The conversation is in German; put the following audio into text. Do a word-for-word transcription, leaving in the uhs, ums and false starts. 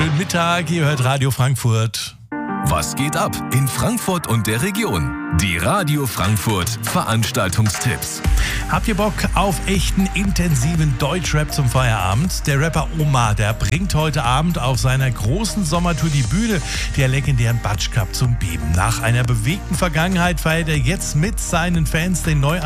schönen Mittag, ihr hört Radio Frankfurt. Was geht ab in Frankfurt und der Region? Die Radio Frankfurt Veranstaltungstipps. Habt ihr Bock auf echten, intensiven Deutschrap zum Feierabend? Der Rapper Omar, der bringt heute Abend auf seiner großen Sommertour die Bühne der legendären Batsch Cup zum Beben. Nach einer bewegten Vergangenheit feiert er jetzt mit seinen Fans den Neuanfang